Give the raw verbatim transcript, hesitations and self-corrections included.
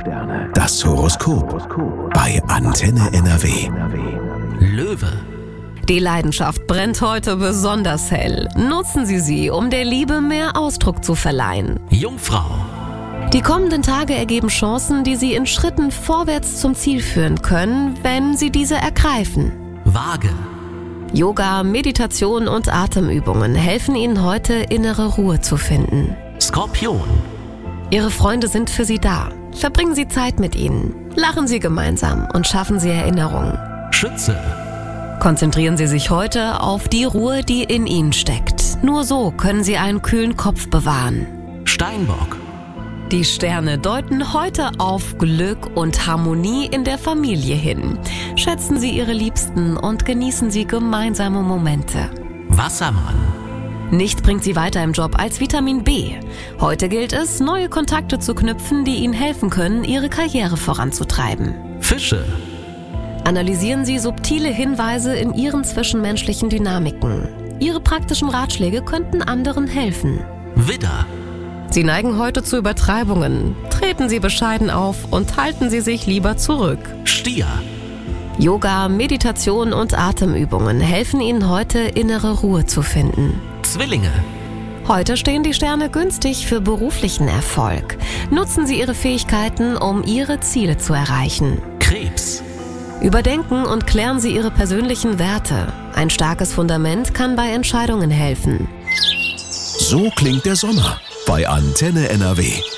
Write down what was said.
Das Horoskop bei Antenne N R W. Löwe. Die Leidenschaft brennt heute besonders hell. Nutzen Sie sie, um der Liebe mehr Ausdruck zu verleihen. Jungfrau. Die kommenden Tage ergeben Chancen, die Sie in Schritten vorwärts zum Ziel führen können, wenn Sie diese ergreifen. Waage. Yoga, Meditation und Atemübungen helfen Ihnen heute, innere Ruhe zu finden. Skorpion. Ihre Freunde sind für Sie da. Verbringen Sie Zeit mit ihnen. Lachen Sie gemeinsam und schaffen Sie Erinnerungen. Schütze. Konzentrieren Sie sich heute auf die Ruhe, die in Ihnen steckt. Nur so können Sie einen kühlen Kopf bewahren. Steinbock. Die Sterne deuten heute auf Glück und Harmonie in der Familie hin. Schätzen Sie Ihre Liebsten und genießen Sie gemeinsame Momente. Wassermann. Nichts bringt Sie weiter im Job als Vitamin B. Heute gilt es, neue Kontakte zu knüpfen, die Ihnen helfen können, Ihre Karriere voranzutreiben. Fische. Analysieren Sie subtile Hinweise in Ihren zwischenmenschlichen Dynamiken. Ihre praktischen Ratschläge könnten anderen helfen. Widder. Sie neigen heute zu Übertreibungen. Treten Sie bescheiden auf und halten Sie sich lieber zurück. Stier. Yoga, Meditation und Atemübungen helfen Ihnen heute, innere Ruhe zu finden. Zwillinge. Heute stehen die Sterne günstig für beruflichen Erfolg. Nutzen Sie Ihre Fähigkeiten, um Ihre Ziele zu erreichen. Krebs. Überdenken und klären Sie Ihre persönlichen Werte. Ein starkes Fundament kann bei Entscheidungen helfen. So klingt der Sommer bei Antenne N R W.